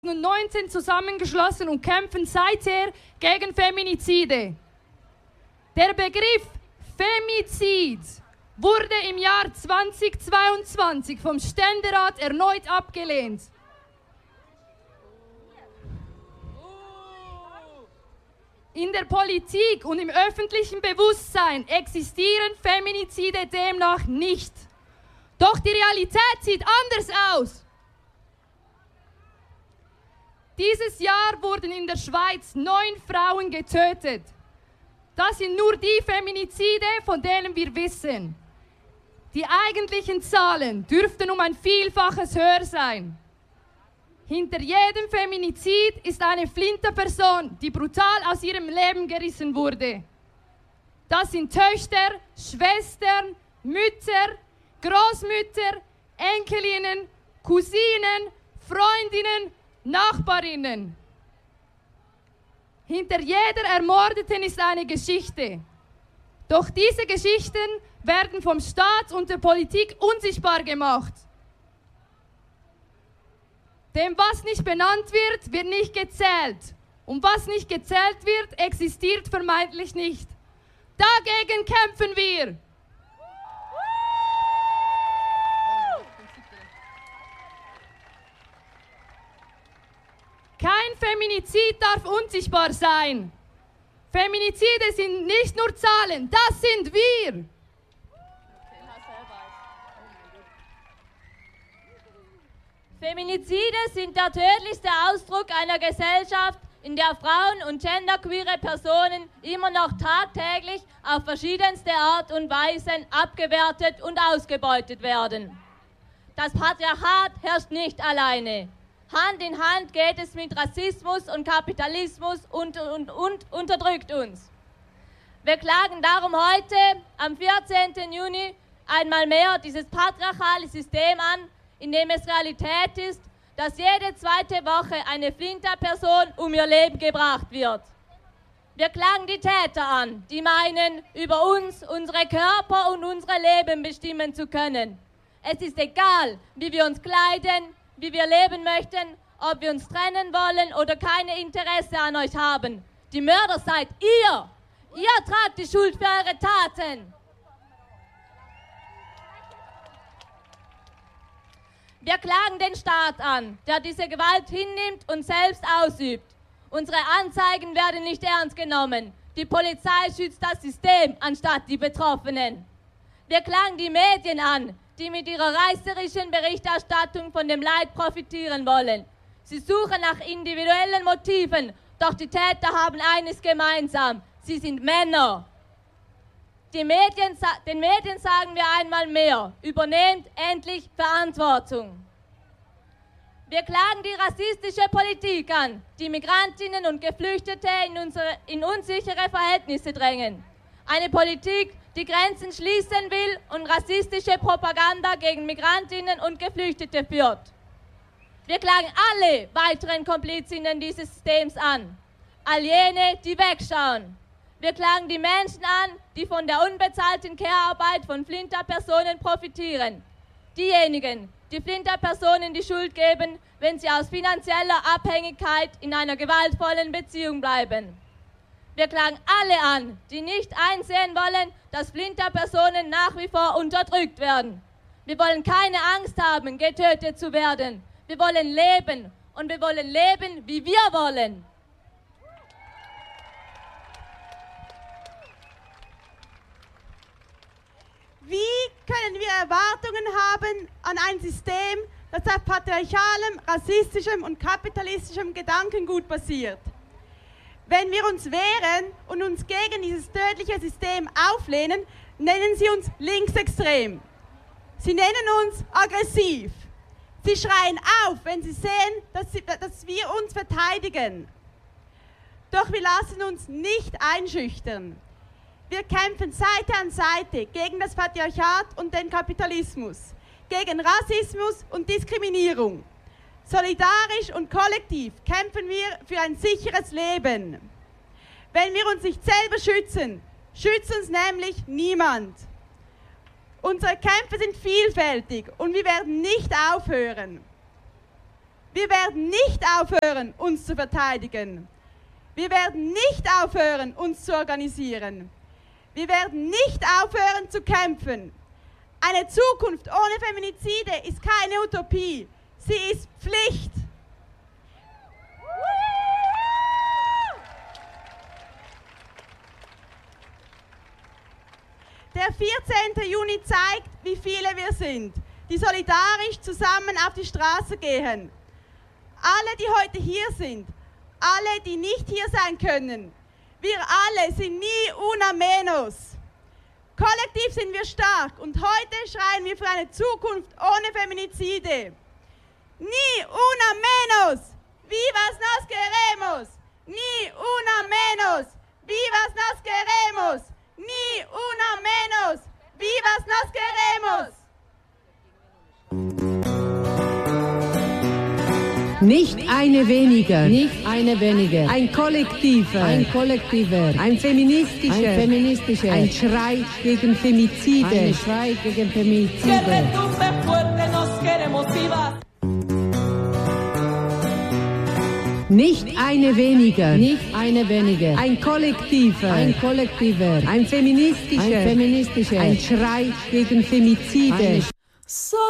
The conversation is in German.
2019 zusammengeschlossen und kämpfen seither gegen Feminizide. Der Begriff Femizid wurde im Jahr 2022 vom Ständerat erneut abgelehnt. In der Politik und im öffentlichen Bewusstsein existieren Feminizide demnach nicht. Doch die Realität sieht anders aus. Dieses Jahr wurden in der Schweiz 9 Frauen getötet. Das sind nur die Feminizide, von denen wir wissen. Die eigentlichen Zahlen dürften um ein Vielfaches höher sein. Hinter jedem Feminizid ist eine Flinterperson, die brutal aus ihrem Leben gerissen wurde. Das sind Töchter, Schwestern, Mütter, Großmütter, Enkelinnen, Cousinen, Freundinnen, Nachbarinnen. Hinter jeder Ermordeten ist eine Geschichte. Doch diese Geschichten werden vom Staat und der Politik unsichtbar gemacht. Denn was nicht benannt wird, wird nicht gezählt. Und was nicht gezählt wird, existiert vermeintlich nicht. Dagegen kämpfen wir. Kein Feminizid darf unsichtbar sein. Feminizide sind nicht nur Zahlen, das sind wir. Feminizide sind der tödlichste Ausdruck einer Gesellschaft, in der Frauen und genderqueere Personen immer noch tagtäglich auf verschiedenste Art und Weisen abgewertet und ausgebeutet werden. Das Patriarchat herrscht nicht alleine. Hand in Hand geht es mit Rassismus und Kapitalismus und unterdrückt uns. Wir klagen darum heute, am 14. Juni, einmal mehr dieses patriarchale System an, in dem es Realität ist, dass jede zweite Woche eine Flinterperson um ihr Leben gebracht wird. Wir klagen die Täter an, die meinen, über uns, unsere Körper und unsere Leben bestimmen zu können. Es ist egal, wie wir uns kleiden, wie wir leben möchten, ob wir uns trennen wollen oder keine Interesse an euch haben. Die Mörder seid ihr. Ihr tragt die Schuld für eure Taten. Wir klagen den Staat an, der diese Gewalt hinnimmt und selbst ausübt. Unsere Anzeigen werden nicht ernst genommen. Die Polizei schützt das System anstatt die Betroffenen. Wir klagen die Medien an, die mit ihrer reißerischen Berichterstattung von dem Leid profitieren wollen. Sie suchen nach individuellen Motiven, doch die Täter haben eines gemeinsam: sie sind Männer. Den Medien sagen wir einmal mehr: übernehmt endlich Verantwortung. Wir klagen die rassistische Politik an, die Migrantinnen und Geflüchtete in unsichere Verhältnisse drängen. Eine Politik, die Grenzen schließen will und rassistische Propaganda gegen Migrantinnen und Geflüchtete führt. Wir klagen alle weiteren Komplizinnen dieses Systems an. All jene, die wegschauen. Wir klagen die Menschen an, die von der unbezahlten Care-Arbeit von Flinterpersonen profitieren. Diejenigen, die Flinterpersonen die Schuld geben, wenn sie aus finanzieller Abhängigkeit in einer gewaltvollen Beziehung bleiben. Wir klagen alle an, die nicht einsehen wollen, dass Flinterpersonen nach wie vor unterdrückt werden. Wir wollen keine Angst haben, getötet zu werden. Wir wollen leben und wir wollen leben, wie wir wollen. Wie können wir Erwartungen haben an ein System, das auf patriarchalem, rassistischem und kapitalistischem Gedankengut basiert? Wenn wir uns wehren und uns gegen dieses tödliche System auflehnen, nennen sie uns linksextrem. Sie nennen uns aggressiv. Sie schreien auf, wenn sie sehen, dass wir uns verteidigen. Doch wir lassen uns nicht einschüchtern. Wir kämpfen Seite an Seite gegen das Patriarchat und den Kapitalismus, gegen Rassismus und Diskriminierung. Solidarisch und kollektiv kämpfen wir für ein sicheres Leben. Wenn wir uns nicht selber schützen, schützt uns nämlich niemand. Unsere Kämpfe sind vielfältig und wir werden nicht aufhören. Wir werden nicht aufhören, uns zu verteidigen. Wir werden nicht aufhören, uns zu organisieren. Wir werden nicht aufhören zu kämpfen. Eine Zukunft ohne Feminizide ist keine Utopie. Sie ist Pflicht. Der 14. Juni zeigt, wie viele wir sind, die solidarisch zusammen auf die Straße gehen. Alle, die heute hier sind, alle, die nicht hier sein können, wir alle sind nie una menos. Kollektiv sind wir stark und heute schreien wir für eine Zukunft ohne Feminizide. Ni una menos, vivas nos queremos. Ni una menos, vivas nos queremos. Ni una menos, vivas nos queremos. Nicht eine weniger, nicht eine weniger, ein kollektiver, ein kollektiver, ein feministischer, ein Schrei gegen Femizide. Ein Schrei gegen Femizide. Nicht eine weniger, nicht eine weniger, ein kollektiver, ein kollektiver, ein feministischer, ein Schrei gegen Femizide.